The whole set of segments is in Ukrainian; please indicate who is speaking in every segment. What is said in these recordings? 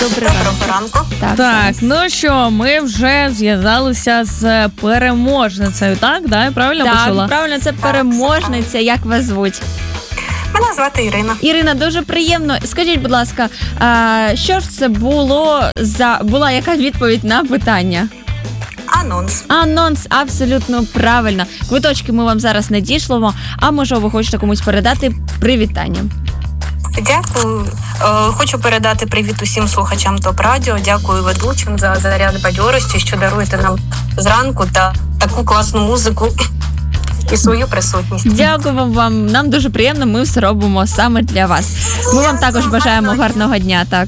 Speaker 1: Доброго ранку.
Speaker 2: Так, ну що, ми вже зв'язалися з переможницею, так? Да? Я правильно почула?
Speaker 1: Так, правильно, це переможниця. Як вас звуть?
Speaker 3: Мене звати Ірина.
Speaker 1: Ірина, дуже приємно. Скажіть, будь ласка, що ж це була яка відповідь на питання?
Speaker 3: Анонс.
Speaker 1: Анонс, абсолютно правильно. Квиточки ми вам зараз надішлемо, а може ви хочете комусь передати привітання?
Speaker 3: Дякую. Хочу передати привіт усім слухачам ТОП Радіо. Дякую ведучим за заряд бадьорості, що даруєте нам зранку та таку класну музику і свою присутність.
Speaker 1: Дякую вам. Нам дуже приємно, ми все робимо саме для вас. Ми вам також бажаємо гарного дня, так.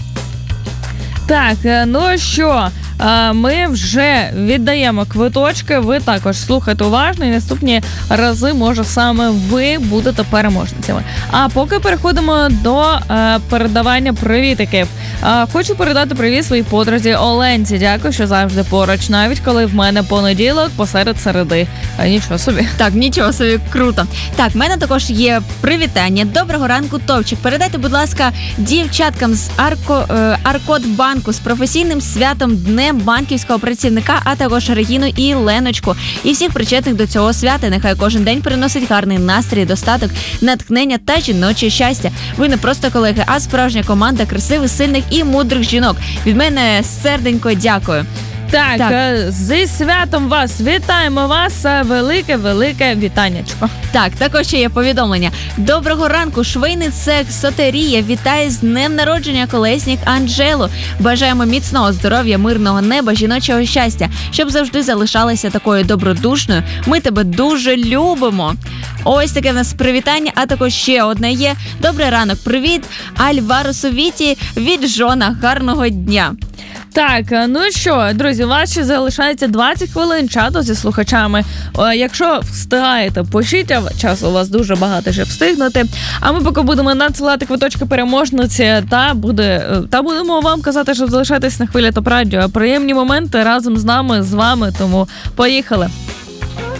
Speaker 2: Так, ну що, ми вже віддаємо квиточки, ви також слухайте уважно, і наступні рази, може, саме ви будете переможницями. А поки переходимо до передавання привітиків. Хочу передати привіт своїй подрузі Оленці. Дякую, що завжди поруч, навіть коли в мене понеділок посеред середи. Нічого собі.
Speaker 1: Так, нічого собі, круто. Так, в мене також є привітання. Доброго ранку, Топчик. Передайте, будь ласка, дівчаткам з Аркодбанку з професійним святом Днем банківського працівника, а також Регіну і Леночку. І всіх причетних до цього свята. Нехай кожен день приносить гарний настрій, достаток, натхнення та жіноче щастя. Ви не просто колеги, а справжня команда красивих, сильних і мудрих жінок. Від мене серденько дякую.
Speaker 2: Так, зі святом вас! Вітаємо вас! Велике вітаннячко.
Speaker 1: Так, також ще є повідомлення. Доброго ранку, швейний цех Сотерія вітає з днем народження колеснік Анжелу. Бажаємо міцного здоров'я, мирного неба, жіночого щастя, щоб завжди залишалася такою добродушною. Ми тебе дуже любимо. Ось таке в нас привітання, а також ще одне є. Добрий ранок, привіт Альварусу Віті від Жона. Гарного дня.
Speaker 2: Так, ну що, друзі, у вас ще залишається 20 хвилин чату зі слухачами. Якщо встигаєте, пишіть, часу у вас дуже багато, щоб встигнути. А ми поки будемо надсилати квиточки переможниці та будемо вам казати, щоб залишатись на хвилі ТОП Радіо. Приємні моменти разом з нами, з вами, тому поїхали.